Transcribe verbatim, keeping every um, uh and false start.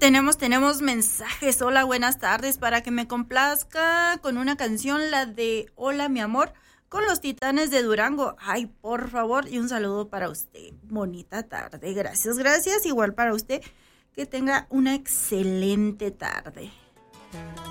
tenemos, tenemos mensajes. Hola, buenas tardes. Para que me complazca con una canción, la de Hola, mi amor, con los Titanes de Durango. Ay, por favor, y un saludo para usted. Bonita tarde. Gracias, gracias. Igual para usted. Que tenga una excelente tarde.